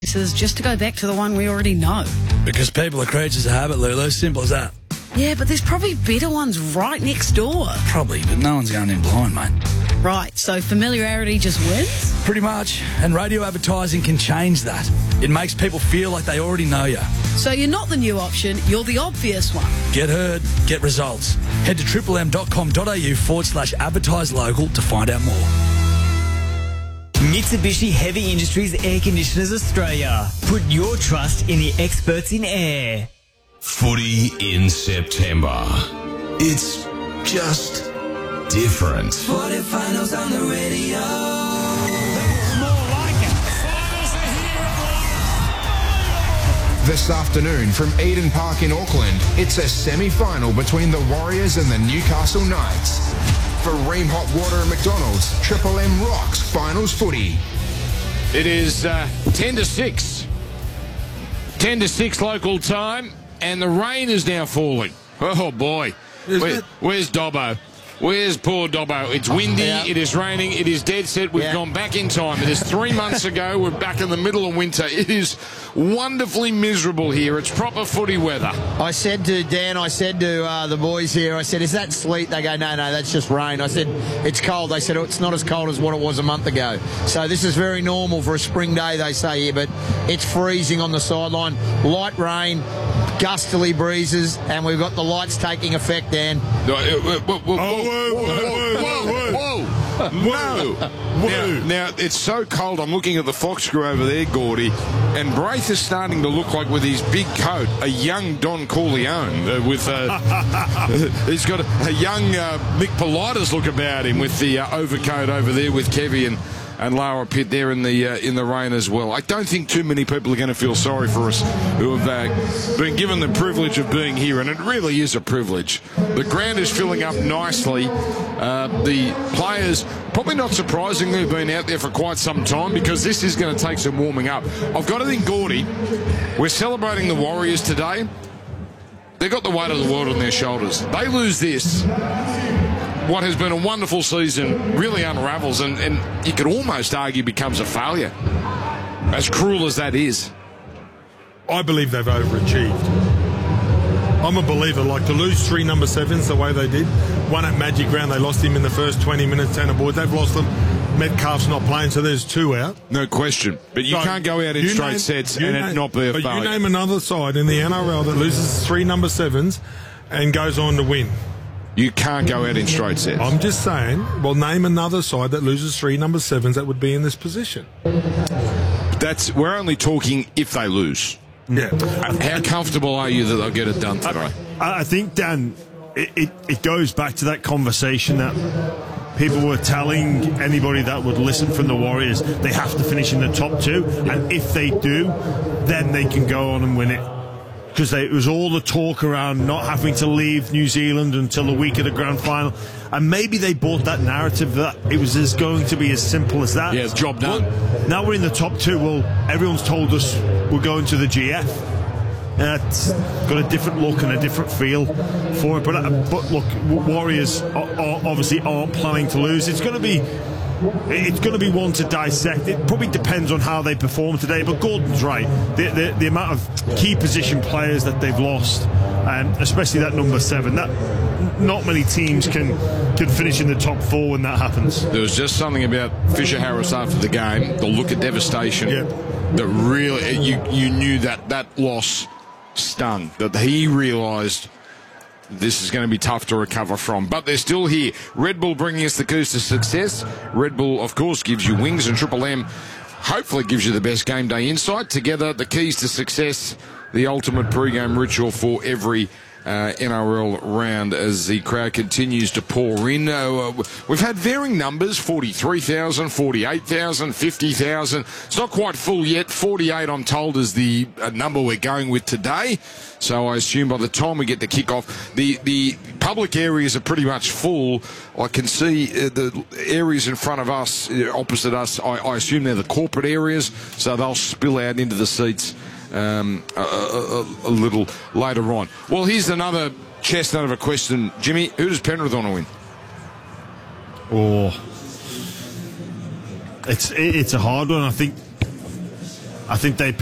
Is just to go back to the one we already know. Because people are creatures of habit, Lulu. Simple as that. Yeah, but there's probably better ones right next door. Probably, but no one's going in blind, mate. Right, so familiarity just wins? Pretty much. And radio advertising can change that. It makes people feel like they already know you. So you're not the new option, you're the obvious one. Get heard, get results. Head to triplem.com.au/advertise local to find out more. Mitsubishi Heavy Industries Air Conditioners Australia. Put your trust in the experts in air. Footy in September. It's just different. Footy finals on the radio. More like it. Finals are here. This afternoon from Eden Park in Auckland, it's a semi-final between the Warriors and the Newcastle Knights. For Ream Hot Water and McDonald's, Triple M rocks finals footy. It is 10 to 6. 10 to 6 local time, and the rain is now falling. Oh, boy. Where's Dobbo? Where's poor Dobbo? It's windy, it is raining, it is dead set. We've gone back in time. It is 3 months ago. We're back in the middle of winter. It is wonderfully miserable here. It's proper footy weather. I said to Dan, the boys here, I said, is that sleet? They go, no, that's just rain. I said, it's cold. They said, oh, it's not as cold as what it was a month ago. So this is very normal for a spring day, they say here, but it's freezing on the sideline. Light rain, gustily breezes, and we've got the lights taking effect, Dan. Whoa. Now, it's so cold. I'm looking at the fox screw over there, Gordy, and Braith is starting to look like, with his big coat, a young Don Corleone. He's got a young Mick Politis look about him with the overcoat over there with Kevy and Lara Pitt there in the rain as well. I don't think too many people are going to feel sorry for us who have been given the privilege of being here, and it really is a privilege. The ground is filling up nicely. The players, probably not surprisingly, have been out there for quite some time, because this is going to take some warming up. I've got to think, Gordy, we're celebrating the Warriors today. They've got the weight of the world on their shoulders. They lose this, what has been a wonderful season really unravels, and you could almost argue becomes a failure, as cruel as that is. I believe they've overachieved. I'm a believer. Like, to lose 3 number 7s the way they did, one at Magic Round, they lost him in the first 20 minutes, 10 aboard. They've lost them. Metcalf's not playing, so there's 2 out. No question. But you can't go out in straight sets and it not be a failure. But you name another side in the NRL that loses 3 number 7s and goes on to win. You can't go out in straight sets. I'm just saying, well, name another side that loses 3 number 7s that would be in this position. We're only talking if they lose. Yeah. How comfortable are you that they'll get it done today? I think, Dan, it goes back to that conversation that people were telling anybody that would listen from the Warriors they have to finish in the top 2, and if they do, then they can go on and win it. Because it was all the talk around not having to leave New Zealand until the week of the grand final, and maybe they bought that narrative that it was going to be as simple as that. Yeah, job done. Well, now we're in the top 2. Well, everyone's told us we're going to the GF. It's got a different look and a different feel for it. But look, Warriors obviously aren't planning to lose. It's going to be one to dissect. It probably depends on how they perform today, but Gordon's right. The amount of key position players that they've lost, and especially that number 7, that not many teams can finish in the top 4 when that happens. There was just something about Fisher Harris after the game, the look of devastation, that really, you knew that loss stung, that he realised this is going to be tough to recover from. But they're still here. Red Bull bringing us the keys to success. Red Bull, of course, gives you wings, and Triple M hopefully gives you the best game day insight. Together, the keys to success, the ultimate pre-game ritual for every NRL round as the crowd continues to pour in. We've had varying numbers, 43,000, 48,000, 50,000. It's not quite full yet. 48, I'm told, is the number we're going with today. So I assume by the time we get the kick-off, the public areas are pretty much full. I can see the areas in front of us, opposite us, I assume they're the corporate areas, so they'll spill out into the seats a little later on. Well, here's another chestnut of a question. Jimmy, who does Penrith want to win? Oh, it's a hard one. I I think they